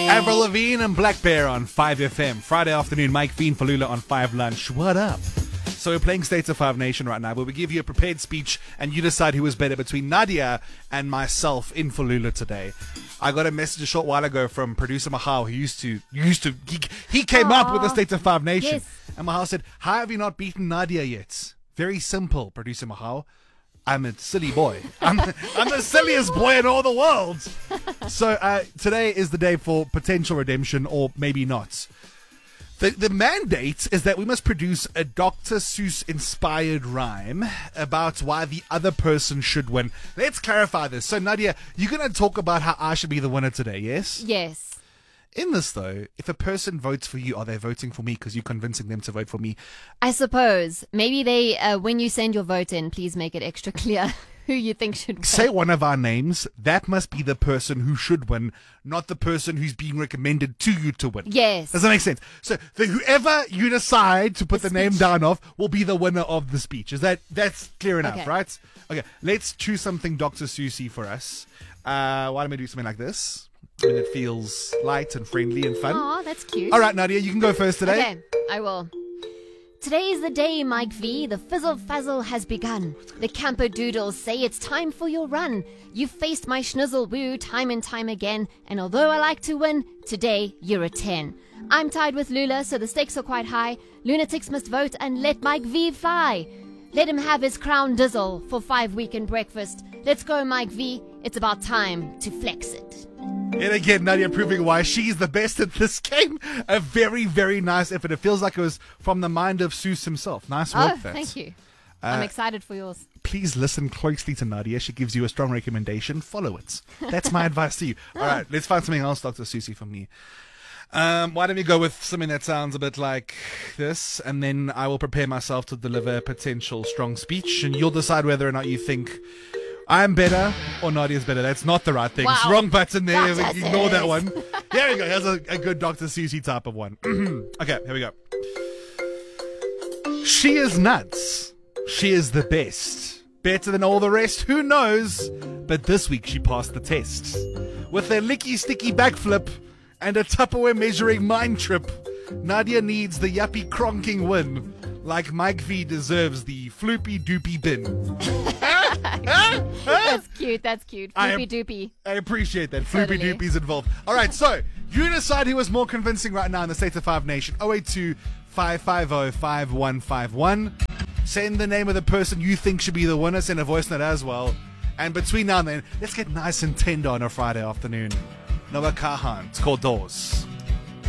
Avril Lavigne and Black Bear on 5FM. Friday afternoon, Mike Veen for Lula on 5 Lunch. What up? So we're playing States of Five Nation right now, where we give you a prepared speech and you decide who was better between Nadia and myself in for Lula today. I got a message a short while ago from producer Mahal, who he came up with the States of Five Nation. Yes. And Mahal said, how have you not beaten Nadia yet? Very simple, producer Mahal. I'm a silly boy. I'm the silliest boy in all the world. So today is the day for potential redemption, or maybe not. The mandate is that we must produce a Dr. Seuss-inspired rhyme about why the other person should win. Let's clarify this. So, Nadia, you're going to talk about how I should be the winner today, yes? Yes. In this, though, if a person votes for you, are they voting for me because you're convincing them to vote for me? I suppose. Maybe they, when you send your vote in, please make it extra clear who you think should win. Say one of our names. That must be the person who should win, not the person who's being recommended to you to win. Yes. Does that make sense? So whoever you decide to put the name down of will be the winner of the speech. That's clear enough, Okay. right? Okay, let's choose something Dr. Susie for us. Why don't we do something like this? When it feels light and friendly and fun. Aw, that's cute. All right, Nadia, you can go first today. Okay, I will. Today is the day, Mike V. The fizzle-fazzle has begun. The camper doodles say it's time for your run. You've faced my schnizzle-woo time and time again, and although I like to win, today you're a 10. I'm tied with Lula, so the stakes are quite high. Lunatics must vote and let Mike V fly. Let him have his crown dizzle for 5 weekend breakfast. Let's go, Mike V. It's about time to flex it. And again, Nadia proving why she's the best at this game. A very, very nice effort. It feels like it was from the mind of Seuss himself. Nice work, Oh, that. thank you. I'm excited for yours. Please listen closely to Nadia. She gives you a strong recommendation. Follow it. That's my advice to you. All right, let's find something else, Dr. Susie, for me. Why don't we go with something that sounds a bit like this, and then I will prepare myself to deliver a potential strong speech, and you'll decide whether or not you think I'm better or Nadia's better. That's not the right thing. Wow. Wrong button there. Dr. Ignore that Seuss. one. There we go. Here's a good Dr. Susie type of one. Okay, here we go. She is nuts. She is the best. Better than all the rest. Who knows? But this week she passed the test. With a licky sticky backflip and a Tupperware measuring mind trip, Nadia needs the yuppie cronking win. Like Mike V deserves the floopy doopy bin. That's cute. That's cute. I am- Floopy doopy. I appreciate that. Totally. Floopy doopy's involved. All right, so you decide who was more convincing right now in the State of Five Nation. 082-550-5151. Send the name of the person you think should be the winner. Send a voice note as well. And between now and then, let's get nice and tender on a Friday afternoon. Noah Kahan. It's called Doors.